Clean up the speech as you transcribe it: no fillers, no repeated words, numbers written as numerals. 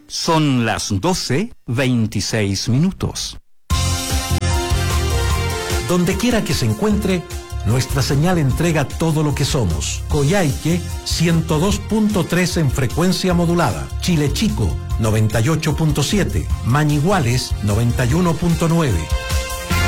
Son las 12:26. Donde quiera que se encuentre, nuestra señal entrega todo lo que somos. Coyhaique 102.3 en frecuencia modulada. Chile Chico 98.7. Mañiguales 91.9.